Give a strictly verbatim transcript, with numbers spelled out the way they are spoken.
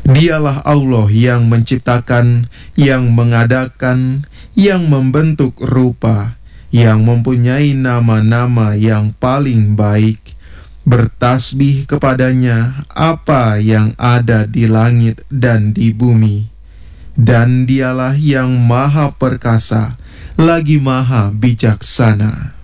Dialah Allah yang menciptakan, yang mengadakan, yang membentuk rupa, yang mempunyai nama-nama yang paling baik. Bertasbih kepadanya apa yang ada di langit dan di bumi. Dan dialah yang maha perkasa, lagi maha bijaksana.